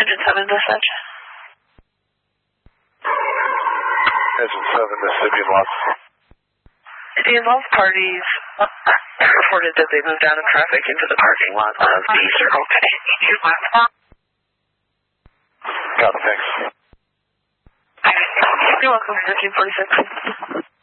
Engine 7 dispatch. Engine 7, Mississippi lots. The involved parties reported that they moved out of traffic into the parking lot of the Circle K. Got it, thanks. You're welcome, 1346.